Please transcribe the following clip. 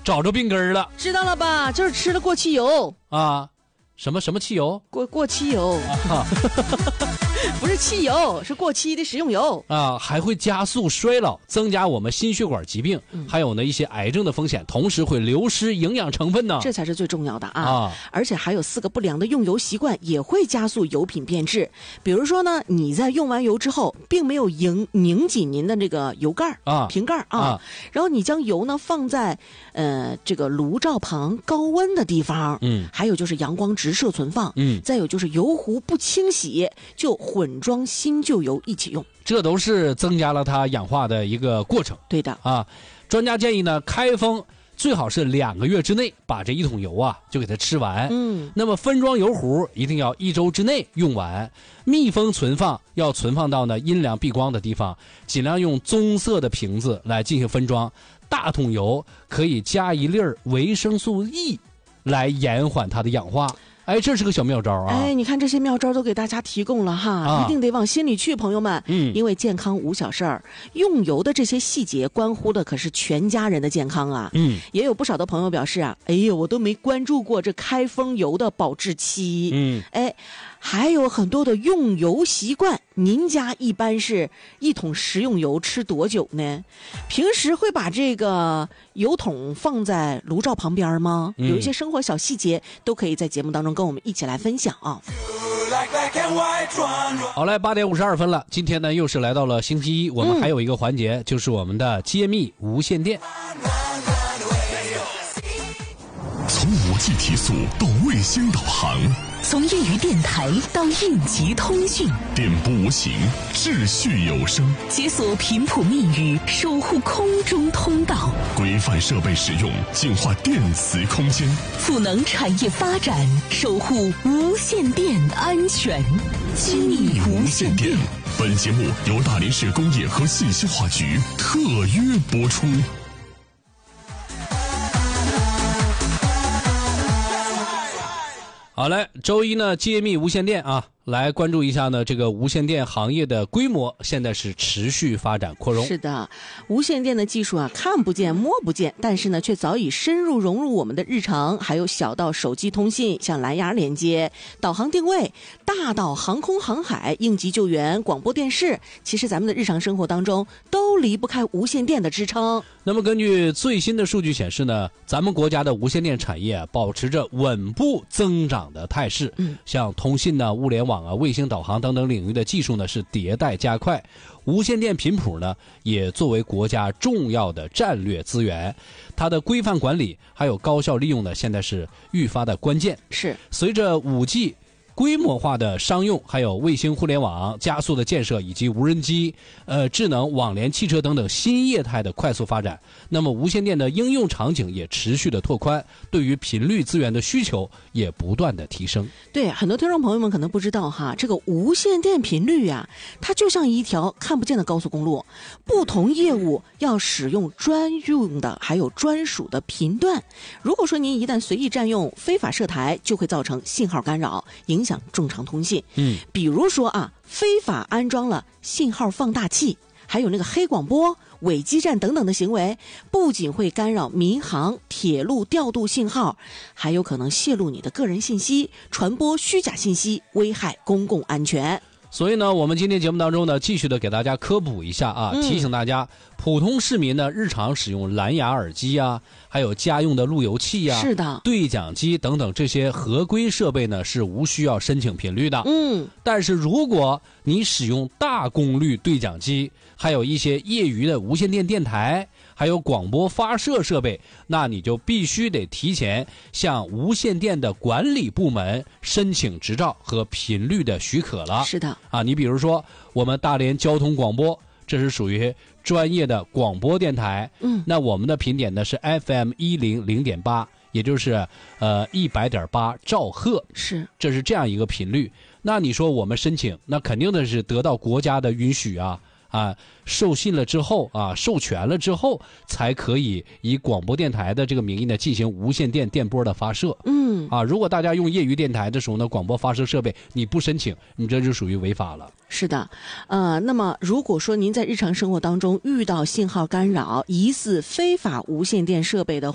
找着病根了。 知道了吧？就是吃了过期油啊，什么汽油？ 过期油啊。不是汽油，是过期的食用油啊，还会加速衰老，增加我们心血管疾病，还有呢一些癌症的风险，同时会流失营养成分呢， 这才是最重要的啊！而且还有4个不良的用油习惯也会加速油品变质。比如说呢，你在用完油之后，并没有拧紧您的这个油盖瓶盖然后你将油呢放在这个炉灶旁高温的地方，还有就是阳光直射存放，再有就是油壶不清洗就混装新旧油一起用， 这都是增加了它氧化的一个过程。 对的啊，专家建议呢，开封最好是2个月之内把这1桶油啊就给它吃完。那么分装油壶一定要1周之内用完，密封存放要存放到呢阴凉避光的地方，尽量用棕色的瓶子来进行分装。大桶油可以加1粒维生素 E 来延缓它的氧化。哎，这是个小妙招啊！ 哎，你看这些妙招都给大家提供了哈，一定得往心里去，朋友们。因为健康无小事儿，用油的这些细节关乎的可是全家人的健康啊。也有不少的朋友表示啊，哎呀，我都没关注过这开封油的保质期。哎，还有很多的用油习惯，您家一般是1桶食用油吃多久呢？平时会把这个油桶放在炉灶旁边吗？有一些生活小细节都可以在节目当中跟我们一起来分享啊。 好嘞，8点52分了。今天呢又是来到了星期一，我们还有一个环节，就是我们的揭秘无线电。 从5G 提速到卫星导航， 从业余电台到应急通讯， 电波无形，秩序有声， 解锁频谱密语，守护空中通道， 规范设备使用，净化电磁空间， 赋能产业发展，守护无线电安全。揭秘无线电。 本节目由大连市工业和信息化局特约播出。 好嘞，周一呢揭秘无线电啊，来关注一下呢这个无线电行业的规模现在是持续发展扩容。 是的，无线电的技术啊看不见摸不见，但是呢却早已深入融入我们的日常，还有小到手机通信，像蓝牙连接、导航定位，大到航空航海、应急救援、广播电视，其实咱们的日常生活当中都离不开无线电的支撑。 那么根据最新的数据显示呢，咱们国家的无线电产业保持着稳步增长的态势。像通信呢、物联网啊、卫星导航等等领域的技术呢是迭代加快，无线电频谱呢也作为国家重要的战略资源，它的规范管理还有高效利用呢现在是愈发的关键。 是随着5G规模化的商用，还有卫星互联网加速的建设，以及无人机、智能网联汽车等等新业态的快速发展，那么无线电的应用场景也持续的拓宽，对于频率资源的需求也不断的提升。 对，很多听众朋友们可能不知道哈，这个无线电频率啊，它就像一条看不见的高速公路，不同业务要使用专用的还有专属的频段。如果说您一旦随意占用、非法设台，就会造成信号干扰，影响正常通信。比如说啊，非法安装了信号放大器，还有那个黑广播、伪基站等等的行为，不仅会干扰民航、铁路调度信号，还有可能泄露你的个人信息，传播虚假信息，危害公共安全。 所以呢，我们今天节目当中呢，继续的给大家科普一下啊，提醒大家，普通市民呢，日常使用蓝牙耳机啊，还有家用的路由器啊， 是的， 对讲机等等这些合规设备呢，是无需要申请频率的。但是如果你使用大功率对讲机，还有一些业余的无线电电台，还有广播发射设备，那你就必须得提前向无线电的管理部门申请执照和频率的许可了。 是的啊，你比如说我们大连交通广播，这是属于专业的广播电台。那我们的频点呢是 FM100.8，也就是100.8兆赫， 是， 这是这样一个频率。那你说我们申请，那肯定的是得到国家的允许啊。授信了之后啊，授权了之后，才可以以广播电台的这个名义呢进行无线电电波的发射。如果大家用业余电台的时候呢，广播发射设备你不申请，你这就属于违法了。 是的，那么如果说您在日常生活当中遇到信号干扰、疑似非法无线电设备的